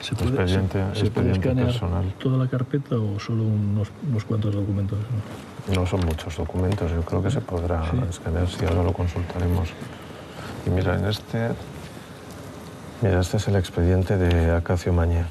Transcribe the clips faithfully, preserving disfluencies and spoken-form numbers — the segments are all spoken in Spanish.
¿Se puede, expediente, se, se puede expediente escanear personal. toda la carpeta o solo unos, unos cuantos documentos? ¿No? No son muchos documentos, yo creo que se podrá sí. escanear, si ahora lo consultaremos. Y mira, en este, mira, este es el expediente de Acacio Mañé.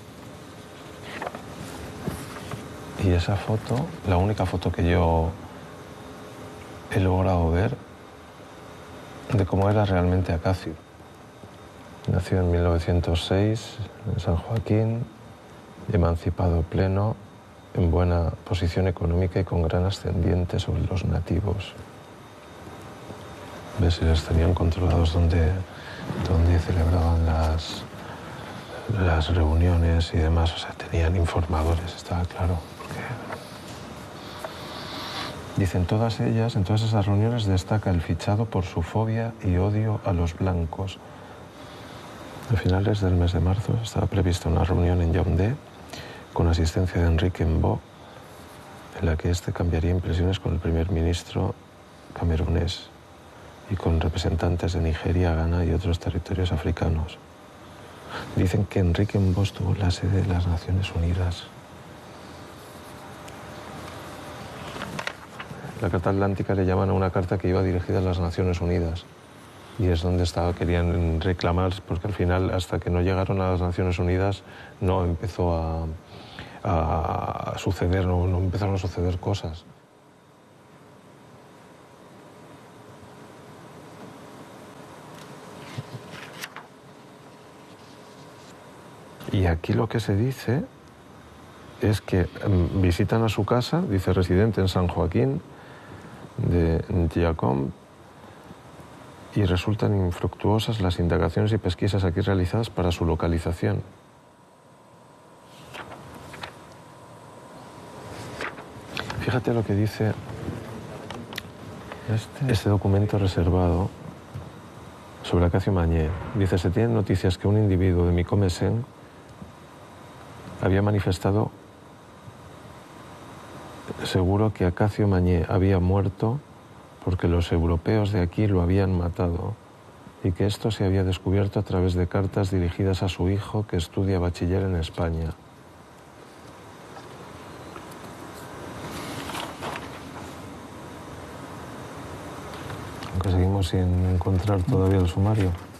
Y esa foto, la única foto que yo he logrado ver de cómo era realmente Acacio. Nació en mil novecientos seis en San Joaquín, emancipado pleno, en buena posición económica y con gran ascendiente sobre los nativos. ¿Ves? Si les tenían controlados donde, donde celebraban las, las reuniones y demás. O sea, tenían informadores, estaba claro. Porque... Dicen todas ellas, en todas esas reuniones destaca el fichado por su fobia y odio a los blancos. A finales del mes de marzo estaba prevista una reunión en Yaoundé con asistencia de Enrique Mbo, en la que este cambiaría impresiones con el primer ministro camerunés y con representantes de Nigeria, Ghana y otros territorios africanos. Dicen que Enrique Mbo estuvo en la sede de las Naciones Unidas. La Carta Atlántica le llaman a una carta que iba dirigida a las Naciones Unidas. Y es donde estaba, querían reclamar, porque al final, hasta que no llegaron a las Naciones Unidas, no empezó a, a suceder, no, no empezaron a suceder cosas. Y aquí lo que se dice es que um, visitan a su casa, dice residente en San Joaquín de Giacom, y resultan infructuosas las indagaciones y pesquisas aquí realizadas para su localización. Fíjate lo que dice este, este documento reservado sobre Acacio Mañé. Dice, se tienen noticias que un individuo de Micomesen había manifestado seguro que Acacio Mañé había muerto porque los europeos de aquí lo habían matado y que esto se había descubierto a través de cartas dirigidas a su hijo que estudia bachiller en España. Aunque seguimos sin encontrar todavía el sumario.